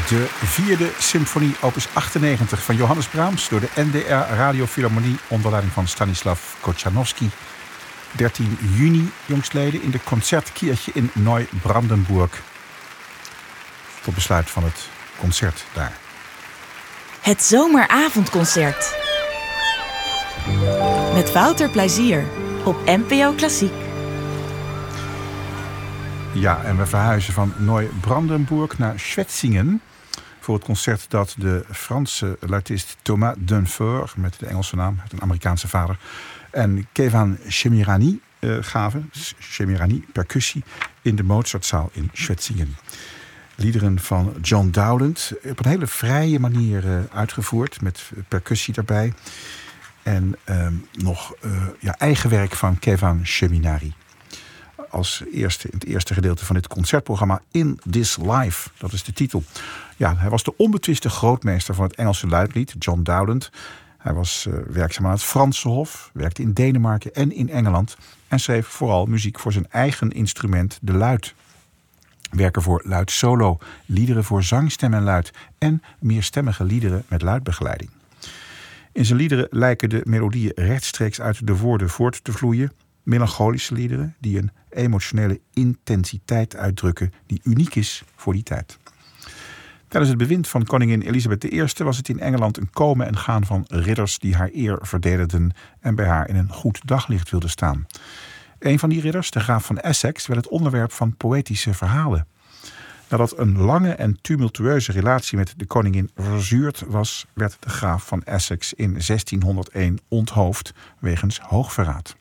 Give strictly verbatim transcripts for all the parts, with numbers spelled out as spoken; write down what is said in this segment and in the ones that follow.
De vierde symfonie opus achtennegentig van Johannes Brahms door de N D R Radiofilharmonie onder leiding van Stanislav Kochanowski. dertien juni jongstleden in de Concertkirche in Neubrandenburg. Tot besluit van het concert daar. Het zomeravondconcert. Met Wouter Plezier op N P O Klassiek. Ja, en we verhuizen van Neubrandenburg naar Schwetzingen voor het concert dat de Franse luitist Thomas Dunfort, met de Engelse naam, heeft een Amerikaanse vader, en Kevan Shemirani uh, gaven, Shemirani percussie, in de Mozartzaal in Schwetzingen. Liederen van John Dowland, op een hele vrije manier uh, uitgevoerd, met percussie daarbij. En uh, nog uh, ja, eigen werk van Kevan Shemirani. Als eerste in het eerste gedeelte van dit concertprogramma In This Life. Dat is de titel. Ja, hij was de onbetwiste grootmeester van het Engelse luidlied, John Dowland. Hij was uh, werkzaam aan het Franse Hof, werkte in Denemarken en in Engeland en schreef vooral muziek voor zijn eigen instrument, de luid. Werken voor luid solo, liederen voor zangstem en luid en meerstemmige liederen met luidbegeleiding. In zijn liederen lijken de melodieën rechtstreeks uit de woorden voort te vloeien. Melancholische liederen die een emotionele intensiteit uitdrukken die uniek is voor die tijd. Tijdens het bewind van koningin Elisabeth de Eerste was het in Engeland een komen en gaan van ridders die haar eer verdedigden en bij haar in een goed daglicht wilden staan. Een van die ridders, de graaf van Essex, werd het onderwerp van poëtische verhalen. Nadat een lange en tumultueuze relatie met de koningin verzuurd was, werd de graaf van Essex in zestienhonderdéén onthoofd wegens hoogverraad.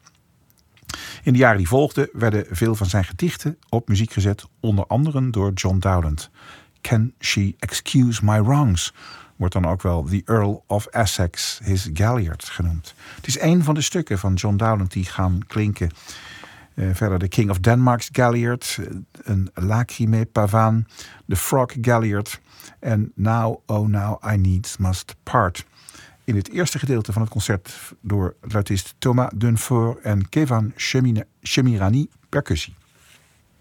In de jaren die volgden werden veel van zijn gedichten op muziek gezet, onder andere door John Dowland. Can She Excuse My Wrongs wordt dan ook wel The Earl of Essex, His Galliard genoemd. Het is een van de stukken van John Dowland die gaan klinken. Uh, verder de King of Denmark's Galliard, een Lacrimae Pavane, de Frog Galliard en Now, Oh Now I Needs Must Part. In het eerste gedeelte van het concert door luitist Thomas Dunfort en Kevan Shemirani percussie.